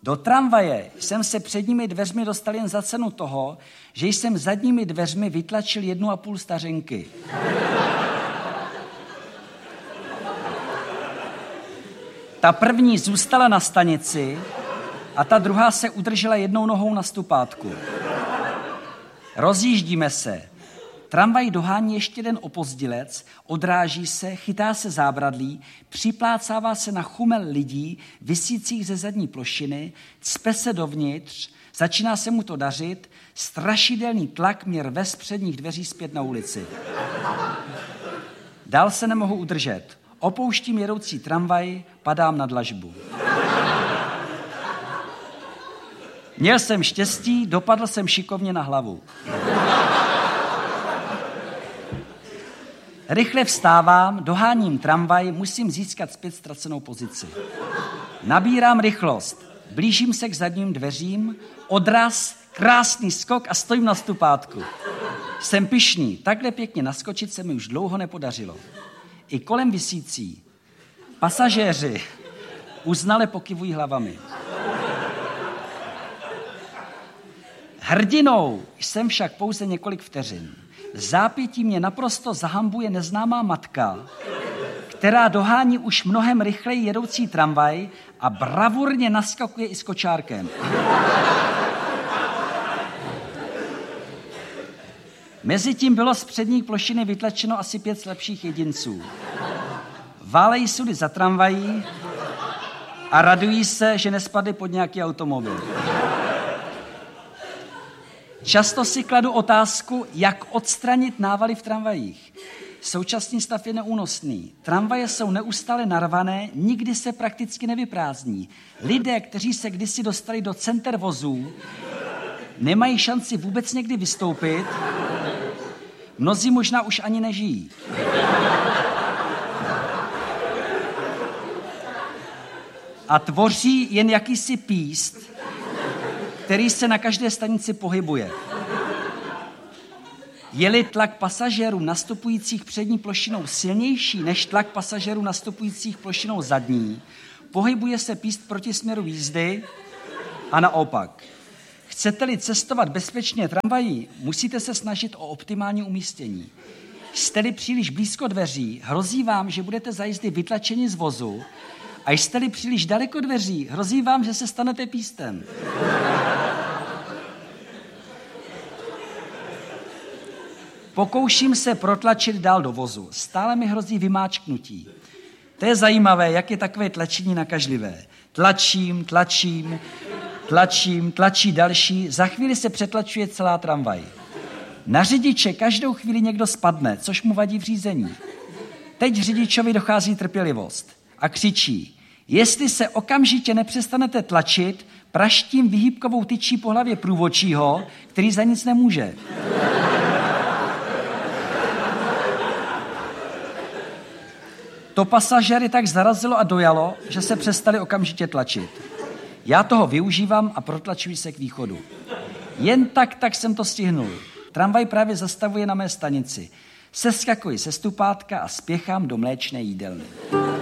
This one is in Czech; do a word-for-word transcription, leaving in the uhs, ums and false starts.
Do tramvaje jsem se předními dveřmi dostal jen za cenu toho, že jsem zadními dveřmi vytlačil jednu a půl stařenky. Ta první zůstala na stanici a ta druhá se udržela jednou nohou na stupátku. Rozjíždíme se. Tramvaj dohání ještě jeden opozdilec, odráží se, chytá se zábradlí, připlácává se na chumel lidí, visících ze zadní plošiny, cpe se dovnitř, začíná se mu to dařit, strašidelný tlak mě rve z předních dveří zpět na ulici. Dál se nemohu udržet. Opouštím jedoucí tramvaj, padám na dlažbu. Měl jsem štěstí, dopadl jsem šikovně na hlavu. Rychle vstávám, doháním tramvaj, musím získat zpět ztracenou pozici. Nabírám rychlost, blížím se k zadním dveřím, odraz, krásný skok a stojím na stupátku. Jsem pyšný, takhle pěkně naskočit se mi už dlouho nepodařilo. I kolem visící pasažéři uznale pokyvují hlavami. Hrdinou jsem však pouze několik vteřin. Zápětí mě naprosto zahambuje neznámá matka, která dohání už mnohem rychleji jedoucí tramvaj a bravurně naskakuje i s kočárkem. Mezitím bylo z přední plošiny vytlačeno asi pět slabších jedinců. Válejí sudy za tramvají a radují se, že nespadli pod nějaký automobil. Často si kladu otázku, jak odstranit návaly v tramvajích. Současný stav je neúnosný. Tramvaje jsou neustále narvané, nikdy se prakticky nevyprázdní. Lidé, kteří se kdysi dostali do center vozů, nemají šanci vůbec někdy vystoupit. Mnozí možná už ani nežijí. A tvoří jen jakýsi píst, který se na každé stanici pohybuje. Je-li tlak pasažérů nastupujících přední plošinou silnější než tlak pasažérů nastupujících plošinou zadní, pohybuje se píst proti směru jízdy a naopak. Chcete-li cestovat bezpečně tramvají, musíte se snažit o optimální umístění. Jste-li příliš blízko dveří, hrozí vám, že budete za jízdy vytlačeni z vozu, a jste-li příliš daleko dveří, hrozí vám, že se stanete pístem. Pokouším se protlačit dál do vozu. Stále mi hrozí vymáčknutí. To je zajímavé, jak je takové tlačení nakažlivé. Tlačím, tlačím, tlačím, tlačí další. Za chvíli se přetlačuje celá tramvaj. Na řidiče každou chvíli někdo spadne, což mu vadí v řízení. Teď řidičovi dochází trpělivost a křičí: jestli se okamžitě nepřestanete tlačit, praštím vyhýbkovou tyčí po hlavě průvodčího, který za nic nemůže. To pasažéry tak zarazilo a dojalo, že se přestali okamžitě tlačit. Já toho využívám a protlačuji se k východu. Jen tak, tak jsem to stihnul. Tramvaj právě zastavuje na mé stanici. Seskakuji se stupátka a spěchám do mléčné jídelny.